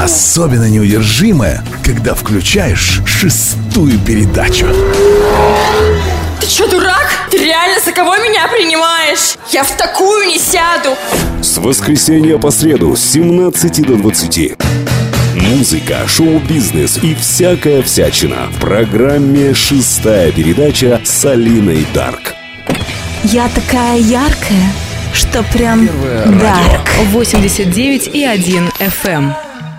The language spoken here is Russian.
особенно неудержимая, когда включаешь 6-ю передачу. Ты что, дурак? Ты реально за кого меня принимаешь? Я в такую не сяду. С воскресенья по среду с 17 до 20. Музыка, шоу-бизнес и всякая всячина в программе «6-я передача» с Алиной Дарк. Я такая яркая, что прям дарк. 89,1 FM.